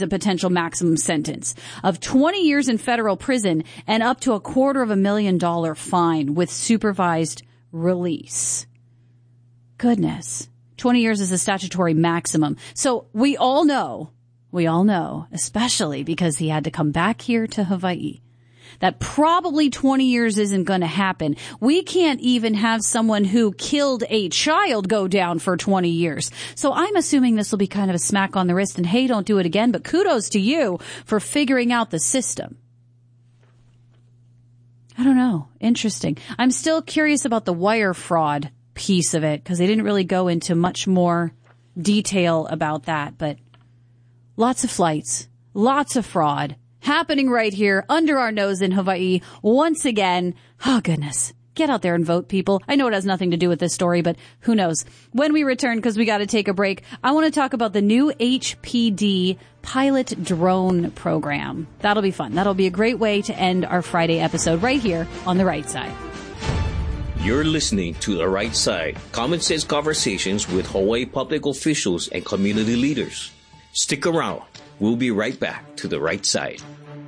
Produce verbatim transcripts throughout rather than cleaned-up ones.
a potential maximum sentence of twenty years in federal prison and up to a quarter of a million dollar fine with supervised release. Goodness. twenty years is the statutory maximum. So we all know, we all know, especially because he had to come back here to Hawaii, that probably twenty years isn't going to happen. We can't even have someone who killed a child go down for twenty years. So I'm assuming this will be kind of a smack on the wrist and, hey, don't do it again. But kudos to you for figuring out the system. I don't know. Interesting. I'm still curious about the wire fraud piece of it because they didn't really go into much more detail about that. But lots of flights, lots of fraud happening right here under our nose in Hawaii once again. Oh, goodness. Get out there and vote, people. I know it has nothing to do with this story, but who knows? When we return, because we got to take a break, I want to talk about the new H P D pilot drone program. That'll be fun. That'll be a great way to end our Friday episode right here on The Right Side. You're listening to The Right Side, common sense conversations with Hawaii public officials and community leaders. Stick around. We'll be right back to The Right Side.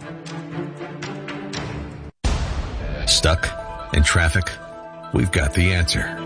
Stuck in traffic? We've got the answer.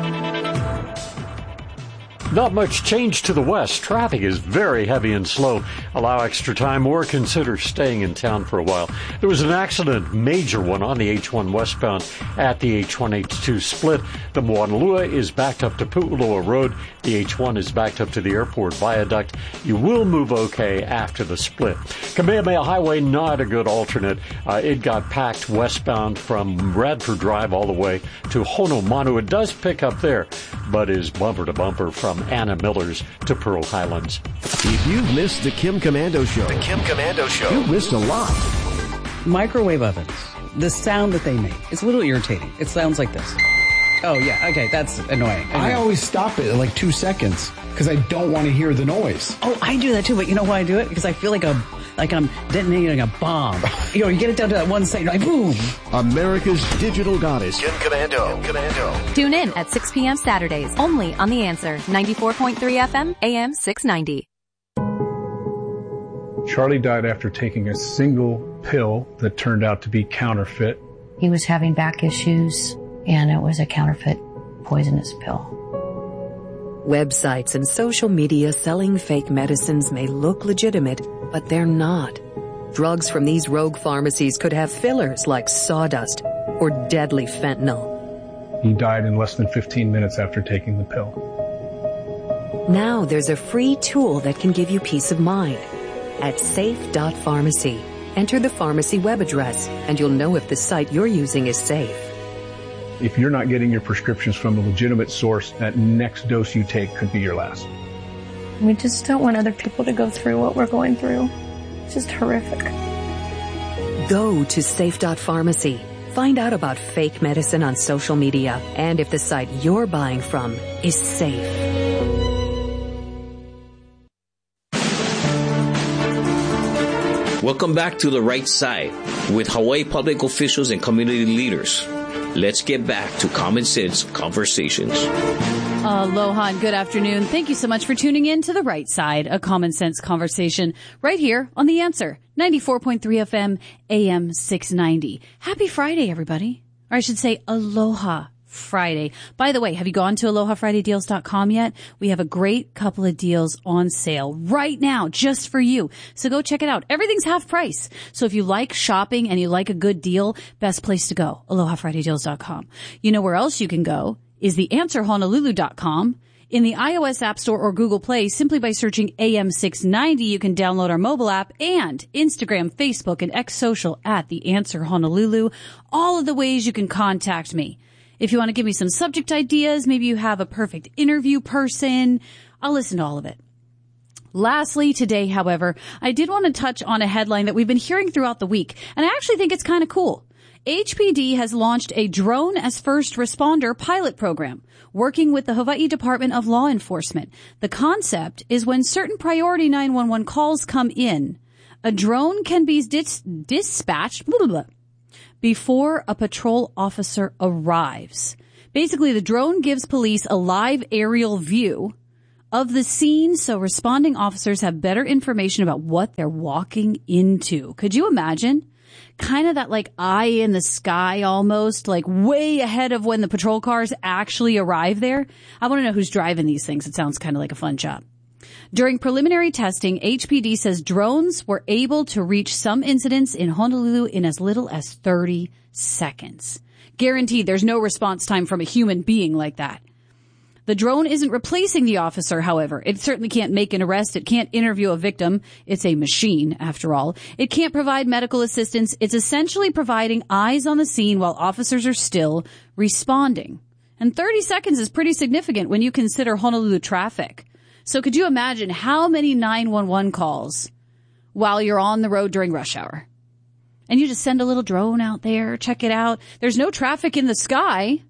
Not much change to the west. Traffic is very heavy and slow. Allow extra time or consider staying in town for a while. There was an accident, major one, on the H one westbound at the H one H two split. The Moanalua is backed up to Pu'uloa Road. The H one is backed up to the airport viaduct. You will move okay after the split. Kamehameha Highway, not a good alternate. Uh, it got packed westbound from Radford Drive all the way to Honomanu. It does pick up there, but is bumper to bumper from Anna Miller's to Pearl Highlands. If you've missed the Kim Komando Show, the Kim Komando Show, you've missed a lot. Microwave ovens, the sound that they make, it's a little irritating. It sounds like this. Oh, yeah, okay, that's annoying. annoying. I always stop it at like two seconds because I don't want to hear the noise. Oh, I do that too, but you know why I do it? Because I feel like a like I'm detonating a bomb. You know, you get it down to that one second, like boom. America's digital goddess. Kim Komando. Kim Komando. Tune in at six p.m. Saturdays, only on The Answer, ninety-four point three F M, A M six ninety. Charlie died after taking a single pill that turned out to be counterfeit. He was having back issues, and it was a counterfeit poisonous pill. Websites and social media selling fake medicines may look legitimate, but they're not. Drugs from these rogue pharmacies could have fillers like sawdust or deadly fentanyl. He died in less than fifteen minutes after taking the pill. Now there's a free tool that can give you peace of mind. At safe dot pharmacy, enter the pharmacy web address, and you'll know if the site you're using is safe. If you're not getting your prescriptions from a legitimate source, that next dose you take could be your last. We just don't want other people to go through what we're going through. It's just horrific. Go to safe dot pharmacy. Find out about fake medicine on social media and if the site you're buying from is safe. Welcome back to The Right Side with Hawaii public officials and community leaders. Let's get back to common sense conversations. Aloha and good afternoon. Thank you so much for tuning in to The Right Side, a common sense conversation right here on The Answer, ninety-four point three F M, A M six ninety. Happy Friday, everybody. Or I should say Aloha Friday. By the way, have you gone to aloha friday deals dot com yet? We have a great couple of deals on sale right now just for you. So go check it out. Everything's half price. So if you like shopping and you like a good deal, best place to go, aloha friday deals dot com. You know where else you can go is the answer honolulu dot com. In the iOS App Store or Google Play, simply by searching A M six ninety, you can download our mobile app, and Instagram, Facebook, and X Social at The Answer Honolulu. All of the ways you can contact me. If you want to give me some subject ideas, maybe you have a perfect interview person, I'll listen to all of it. Lastly, today, however, I did want to touch on a headline that we've been hearing throughout the week, and I actually think it's kind of cool. H P D has launched a drone as first responder pilot program, working with the Hawaii Department of Law Enforcement. The concept is when certain priority nine one one calls come in, a drone can be dis- dispatched blah, blah, blah, before a patrol officer arrives. Basically, the drone gives police a live aerial view of the scene so responding officers have better information about what they're walking into. Could you imagine? Kind of that like eye in the sky almost, like way ahead of when the patrol cars actually arrive there. I want to know who's driving these things. It sounds kind of like a fun job. During preliminary testing, H P D says drones were able to reach some incidents in Honolulu in as little as thirty seconds. Guaranteed there's no response time from a human being like that. The drone isn't replacing the officer, however. It certainly can't make an arrest. It can't interview a victim. It's a machine, after all. It can't provide medical assistance. It's essentially providing eyes on the scene while officers are still responding. And thirty seconds is pretty significant when you consider Honolulu traffic. So could you imagine how many nine one one calls while you're on the road during rush hour? And you just send a little drone out there, check it out. There's no traffic in the sky.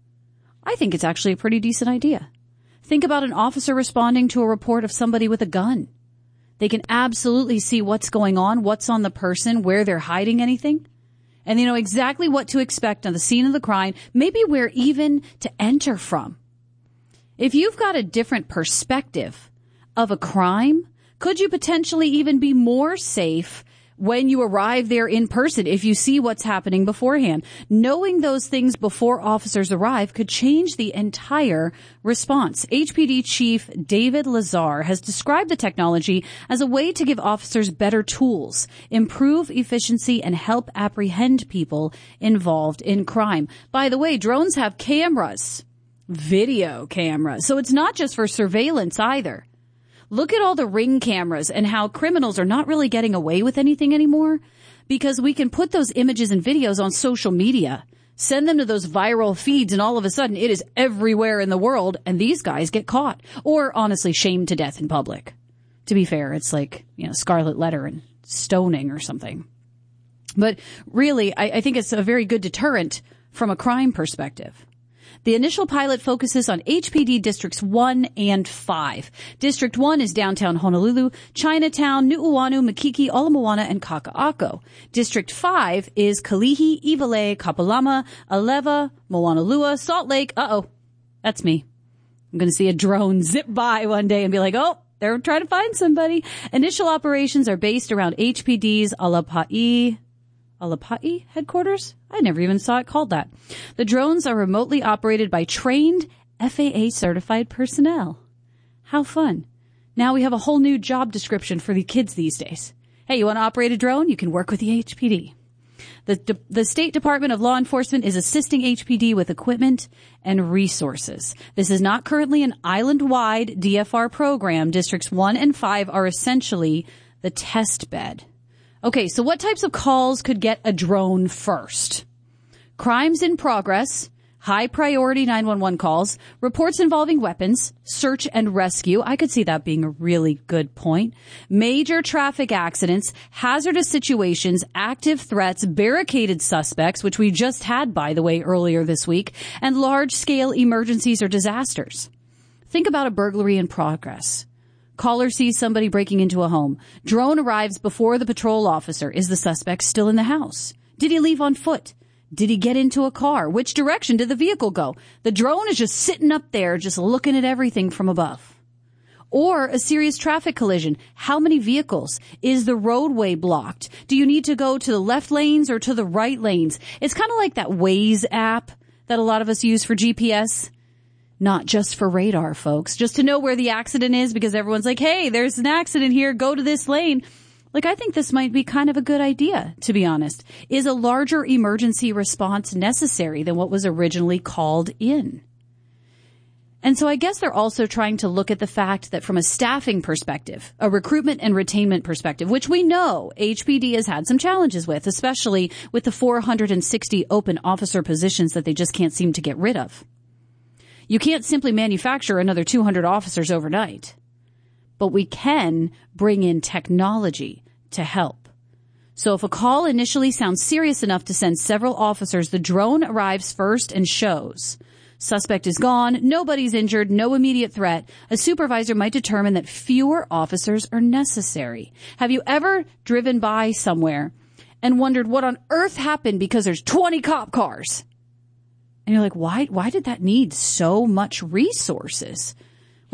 I think it's actually a pretty decent idea. Think about an officer responding to a report of somebody with a gun. They can absolutely see what's going on, what's on the person, where they're hiding anything. And they know exactly what to expect on the scene of the crime, maybe where even to enter from. If you've got a different perspective of a crime, could you potentially even be more safe when you arrive there in person if you see what's happening beforehand? Knowing those things before officers arrive could change the entire response. H P D Chief David Lazar has described the technology as a way to give officers better tools, improve efficiency, and help apprehend people involved in crime. By the way, drones have cameras, video cameras, so it's not just for surveillance either. Look at all the Ring cameras and how criminals are not really getting away with anything anymore because we can put those images and videos on social media, send them to those viral feeds, and all of a sudden it is everywhere in the world and these guys get caught or honestly shamed to death in public. To be fair, it's like, you know, scarlet letter and stoning or something. But really, I, I think it's a very good deterrent from a crime perspective. The initial pilot focuses on H P D Districts one and five. District one is downtown Honolulu, Chinatown, Nu'uanu, Makiki, Ala Moana, and Kaka'ako. District five is Kalihi, Iwalei, Kapalama, Aleva, Moanalua, Salt Lake. Uh-oh, that's me. I'm going to see a drone zip by one day and be like, oh, they're trying to find somebody. Initial operations are based around H P D's Alapa'i. Alapa'i headquarters? I never even saw it called that. The drones are remotely operated by trained F A A certified personnel. How fun. Now we have a whole new job description for the kids these days. Hey, you want to operate a drone? You can work with the H P D. The, the State Department of Law Enforcement is assisting H P D with equipment and resources. This is not currently an island-wide D F R program. Districts one and five are essentially the test bed. Okay, so what types of calls could get a drone first? Crimes in progress, high priority nine one one calls, reports involving weapons, search and rescue. I could see that being a really good point. Major traffic accidents, hazardous situations, active threats, barricaded suspects, which we just had, by the way, earlier this week, and large scale emergencies or disasters. Think about a burglary in progress. Caller sees somebody breaking into a home. Drone arrives before the patrol officer. Is the suspect still in the house? Did he leave on foot? Did he get into a car? Which direction did the vehicle go? The drone is just sitting up there, just looking at everything from above. Or a serious traffic collision. How many vehicles? Is the roadway blocked? Do you need to go to the left lanes or to the right lanes? It's kind of like that Waze app that a lot of us use for G P S. Not just for radar, folks, just to know where the accident is because everyone's like, hey, there's an accident here. Go to this lane. Like, I think this might be kind of a good idea, to be honest. Is a larger emergency response necessary than what was originally called in? And so I guess they're also trying to look at the fact that from a staffing perspective, a recruitment and retainment perspective, which we know H P D has had some challenges with, especially with the four hundred sixty open officer positions that they just can't seem to get rid of. You can't simply manufacture another two hundred officers overnight, but we can bring in technology to help. So if a call initially sounds serious enough to send several officers, the drone arrives first and shows. Suspect is gone, nobody's injured, no immediate threat. A supervisor might determine that fewer officers are necessary. Have you ever driven by somewhere and wondered what on earth happened because there's twenty cop cars? And you're like, why, why did that need so much resources?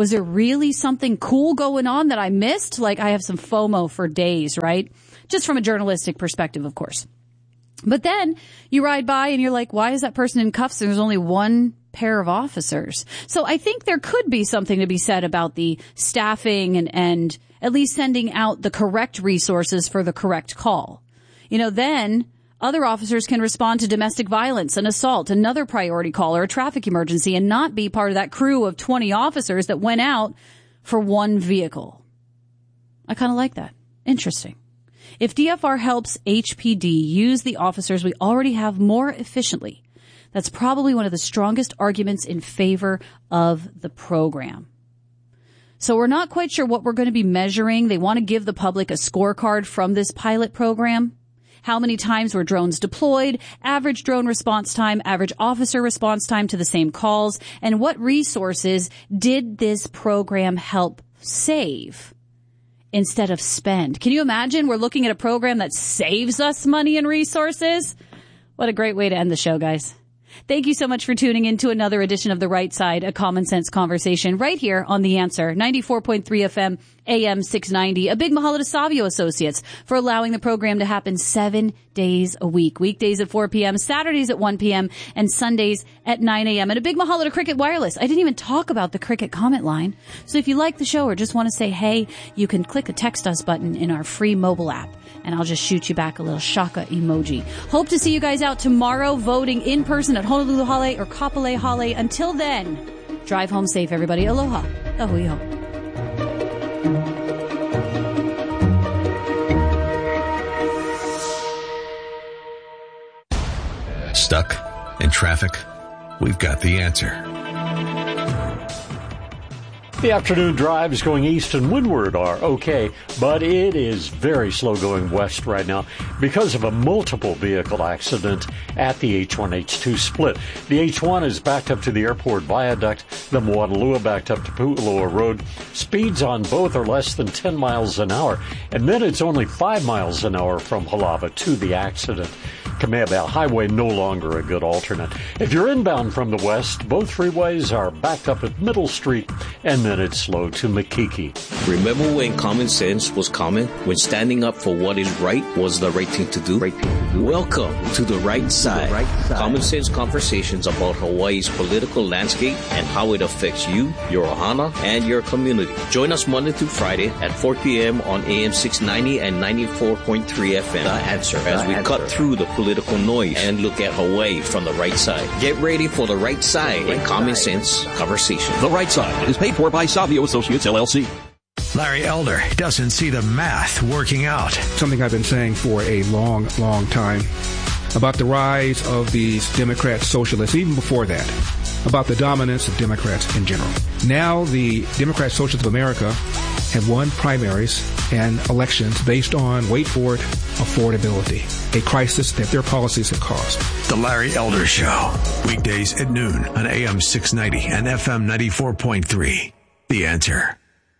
Was there really something cool going on that I missed? Like, I have some FOMO for days, right? Just from a journalistic perspective, of course. But then you ride by and you're like, why is that person in cuffs? There's only one pair of officers. So I think there could be something to be said about the staffing and, and at least sending out the correct resources for the correct call. You know, then other officers can respond to domestic violence, an assault, another priority call, or a traffic emergency, and not be part of that crew of twenty officers that went out for one vehicle. I kind of like that. Interesting. If D F R helps H P D use the officers we already have more efficiently, that's probably one of the strongest arguments in favor of the program. So we're not quite sure what we're going to be measuring. They want to give the public a scorecard from this pilot program. How many times were drones deployed, average drone response time, average officer response time to the same calls, and what resources did this program help save instead of spend? Can you imagine we're looking at a program that saves us money and resources? What a great way to end the show, guys. Thank you so much for tuning in to another edition of The Right Side, a common sense conversation right here on The Answer, ninety-four point three F M, A M six ninety. A big mahalo to Savio Associates for allowing the program to happen seven days a week. Weekdays at four p.m., Saturdays at one p.m., and Sundays at nine a.m. And a big mahalo to Cricket Wireless. I didn't even talk about the Cricket comment line. So if you like the show or just want to say hey, you can click the text us button in our free mobile app, and I'll just shoot you back a little shaka emoji. Hope to see you guys out tomorrow voting in person at Honolulu Hale or Kapolei Hale. Until then, drive home safe, everybody. Aloha. Ahui ho. Stuck in traffic? We've got the answer. The afternoon drives going east and windward are okay, but it is very slow going west right now because of a multiple vehicle accident at the H one H two split. The H one is backed up to the airport viaduct, the Moanalua backed up to Pu'uloa Road. Speeds on both are less than ten miles an hour, and then it's only five miles an hour from Halava to the accident. Kamehameha Highway no longer a good alternate. If you're inbound from the west, both freeways are backed up at Middle Street, and then it's slow to Makiki. Remember when common sense was common? When standing up for what is right was the right thing to do? Right thing to do. Welcome to The Right Side. The right side. Common sense conversations about Hawaii's political landscape and how it affects you, your ohana, and your community. Join us Monday through Friday at four p.m. on A M six ninety and ninety-four point three F M. The Answer. As we cut through the political noise and look at Hawaii from the right side. Get ready for The Right Side and common sense conversation. The Right Side is paid for by Savio Associates, L L C. Larry Elder doesn't see the math working out. Something I've been saying for a long, long time about the rise of these Democrat socialists, even before that, about the dominance of Democrats in general. Now the Democrat Socialists of America have won primaries and elections based on, wait for it, affordability, a crisis that their policies have caused. The Larry Elder Show, weekdays at noon on A M six ninety and F M ninety-four point three. The Answer.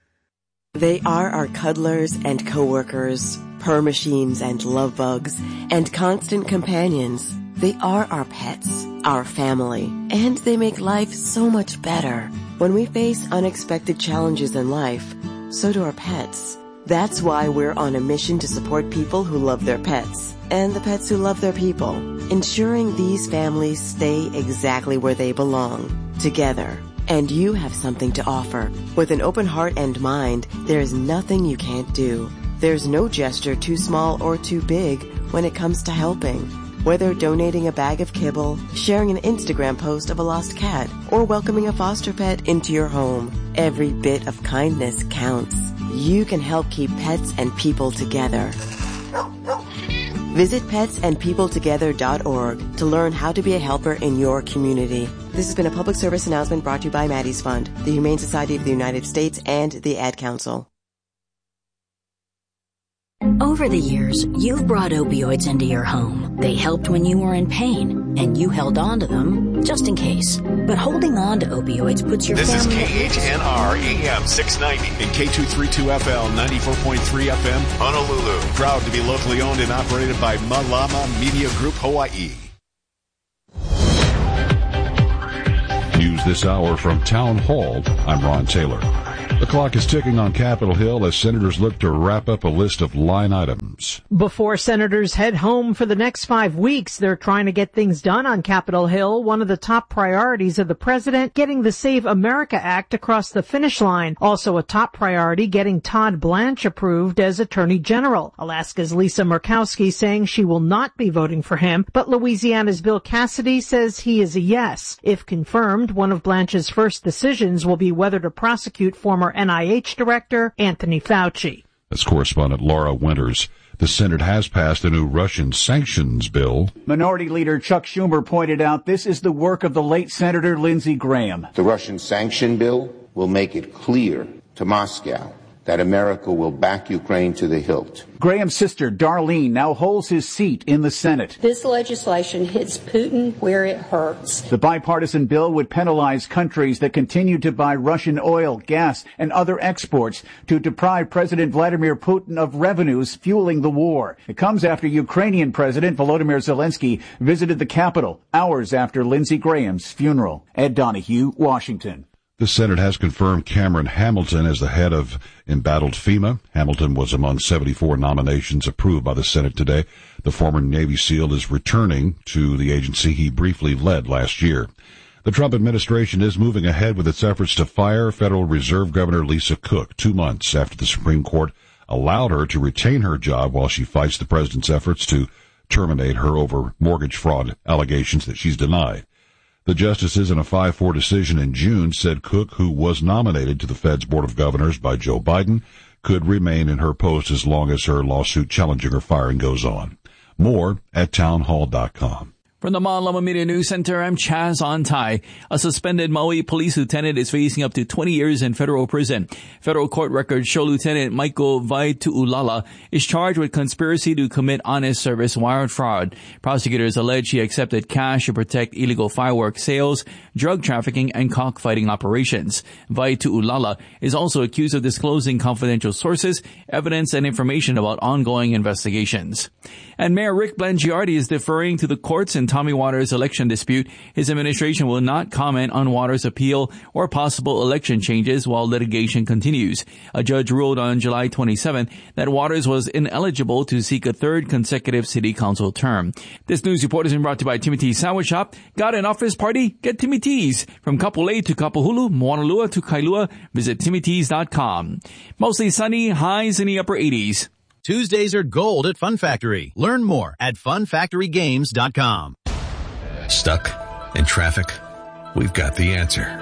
They are our cuddlers and coworkers, purr machines and love bugs, and constant companions. They are our pets, our family, and they make life so much better. When we face unexpected challenges in life, so do our pets. That's why we're on a mission to support people who love their pets and the pets who love their people, ensuring these families stay exactly where they belong, together. And you have something to offer. With an open heart and mind, there's nothing you can't do. There's no gesture too small or too big when it comes to helping. Whether donating a bag of kibble, sharing an Instagram post of a lost cat, or welcoming a foster pet into your home, every bit of kindness counts. You can help keep pets and people together. Visit pets and people together dot org to learn how to be a helper in your community. This has been a public service announcement brought to you by Maddie's Fund, the Humane Society of the United States, and the Ad Council. Over the years, you've brought opioids into your home. They helped when you were in pain, and you held on to them just in case. But holding on to opioids puts your this family... This is K H N R A M six ninety and K two thirty-two F L ninety-four point three F M, Honolulu. Proud to be locally owned and operated by Malama Media Group Hawaii. News news this hour from Town Hall. I'm Ron Taylor. The clock is ticking on Capitol Hill as senators look to wrap up a list of line items. Before senators head home for the next five weeks, they're trying to get things done on Capitol Hill. One of the top priorities of the president, getting the Save America Act across the finish line. Also a top priority, getting Todd Blanche approved as Attorney General. Alaska's Lisa Murkowski saying she will not be voting for him, but Louisiana's Bill Cassidy says he is a yes. If confirmed, one of Blanche's first decisions will be whether to prosecute former N I H Director Anthony Fauci. That's correspondent Laura Winters. The Senate has passed a new Russian sanctions bill. Minority Leader Chuck Schumer pointed out this is the work of the late Senator Lindsey Graham. The Russian sanction bill will make it clear to Moscow that America will back Ukraine to the hilt. Graham's sister, Darlene, now holds his seat in the Senate. This legislation hits Putin where it hurts. The bipartisan bill would penalize countries that continue to buy Russian oil, gas, and other exports to deprive President Vladimir Putin of revenues fueling the war. It comes after Ukrainian President Volodymyr Zelensky visited the Capitol hours after Lindsey Graham's funeral. Ed Donahue, Washington. The Senate has confirmed Cameron Hamilton as the head of embattled FEMA. Hamilton was among seventy-four nominations approved by the Senate today. The former Navy SEAL is returning to the agency he briefly led last year. The Trump administration is moving ahead with its efforts to fire Federal Reserve Governor Lisa Cook two months after the Supreme Court allowed her to retain her job while she fights the president's efforts to terminate her over mortgage fraud allegations that she's denied. The justices in a five four decision in June said Cook, who was nominated to the Fed's Board of Governors by Joe Biden, could remain in her post as long as her lawsuit challenging her firing goes on. More at townhall dot com. From the Malama Media News Center, I'm Chaz Ontai. A suspended Maui police lieutenant is facing up to twenty years in federal prison. Federal court records show Lieutenant Michael Vaitu'ulala is charged with conspiracy to commit honest service wire fraud. Prosecutors allege he accepted cash to protect illegal fireworks sales, drug trafficking, and cockfighting operations. Vaitu'ulala is also accused of disclosing confidential sources, evidence, and information about ongoing investigations. And Mayor Rick Blangiardi is deferring to the courts in Tommy Waters' election dispute. His administration will not comment on Waters' appeal or possible election changes while litigation continues. A judge ruled on July twenty-seventh that Waters was ineligible to seek a third consecutive city council term. This news report has been brought to you by Timmy T's Sandwich Shop. Got an office party? Get Timmy T's. From Kapolei to Kapahulu, Moanalua to Kailua, visit timmy t's dot com. Mostly sunny, highs in the upper eighties. Tuesdays are gold at Fun Factory. Learn more at fun factory games dot com. Stuck in traffic? We've got the answer.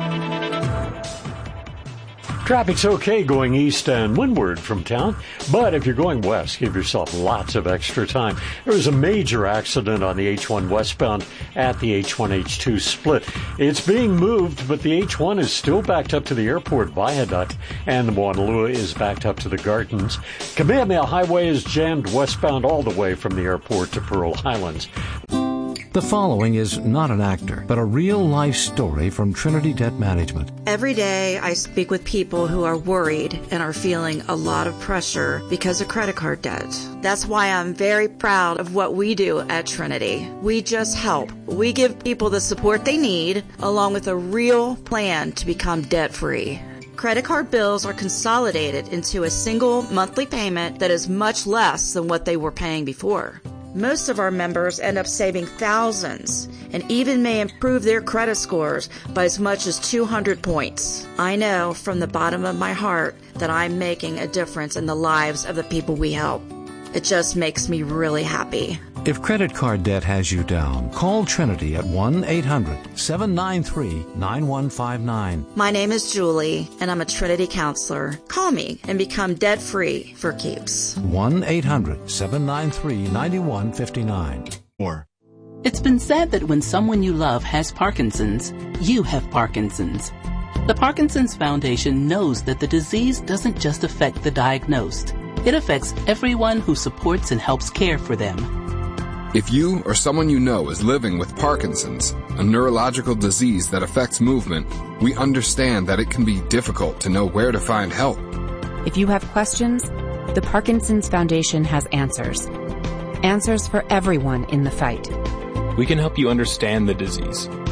Traffic's okay going east and windward from town, but if you're going west, give yourself lots of extra time. There was a major accident on the H one westbound at the H one H two split. It's being moved, but the H one is still backed up to the airport viaduct, and the Moanalua is backed up to the gardens. Kamehameha Highway is jammed westbound all the way from the airport to Pearl Highlands. The following is not an actor, but a real-life story from Trinity Debt Management. Every day I speak with people who are worried and are feeling a lot of pressure because of credit card debt. That's why I'm very proud of what we do at Trinity. We just help. We give people the support they need, along with a real plan to become debt-free. Credit card bills are consolidated into a single monthly payment that is much less than what they were paying before. Most of our members end up saving thousands and even may improve their credit scores by as much as two hundred points. I know from the bottom of my heart that I'm making a difference in the lives of the people we help. It just makes me really happy. If credit card debt has you down, call Trinity at one eight hundred seven nine three nine one five nine. My name is Julie, and I'm a Trinity counselor. Call me and become debt-free for keeps. one eight hundred seven nine three nine one five nine. More. It's been said that when someone you love has Parkinson's, you have Parkinson's. The Parkinson's Foundation knows that the disease doesn't just affect the diagnosed. It affects everyone who supports and helps care for them. If you or someone you know is living with Parkinson's, a neurological disease that affects movement, we understand that it can be difficult to know where to find help. If you have questions, the Parkinson's Foundation has answers. Answers for everyone in the fight. We can help you understand the disease,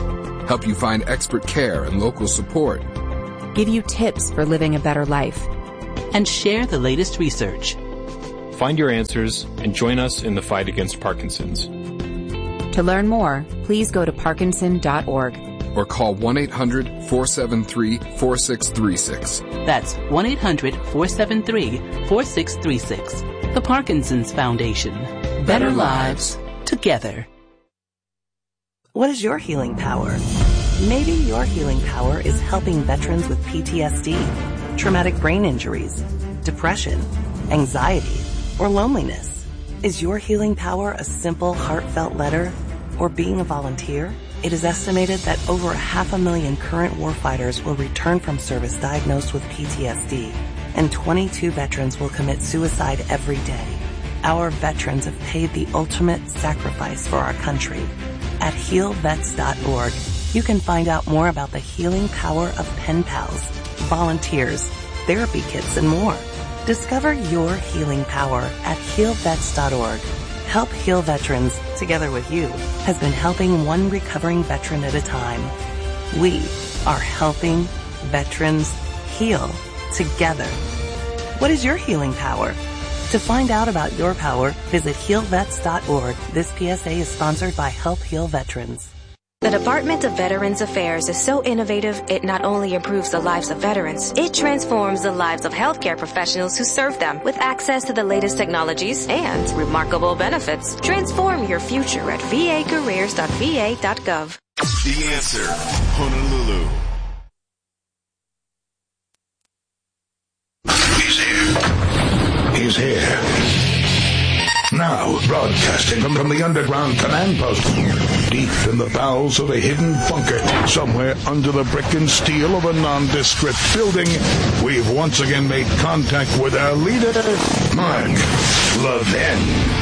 help you find expert care and local support, give you tips for living a better life, and share the latest research. Find your answers and join us in the fight against Parkinson's. To learn more, please go to parkinson dot org. Or call one eight hundred four seven three four six three six. That's one eight hundred four seven three four six three six. The Parkinson's Foundation. Better, Better lives together. What is your healing power? Maybe your healing power is helping veterans with P T S D, traumatic brain injuries, depression, anxiety, or loneliness. Is your healing power a simple, heartfelt letter or being a volunteer? It is estimated that over a half a million current warfighters will return from service diagnosed with P T S D, and twenty-two veterans will commit suicide every day. Our veterans have paid the ultimate sacrifice for our country. At heal vets dot org, you can find out more about the healing power of pen pals, volunteers, therapy kits, and more. Discover your healing power at heal vets dot org. Help Heal Veterans, together with you, has been helping one recovering veteran at a time. We are helping veterans heal together. What is your healing power? To find out about your power, visit heal vets dot org. This P S A is sponsored by Help Heal Veterans. The Department of Veterans Affairs is so innovative, it not only improves the lives of veterans, it transforms the lives of healthcare professionals who serve them with access to the latest technologies and remarkable benefits. Transform your future at v a careers dot v a dot gov. The Answer, Honolulu. He's here. He's here. Now, broadcasting from, from the underground command post, deep in the bowels of a hidden bunker, somewhere under the brick and steel of a nondescript building, we've once again made contact with our leader, Mark Levin.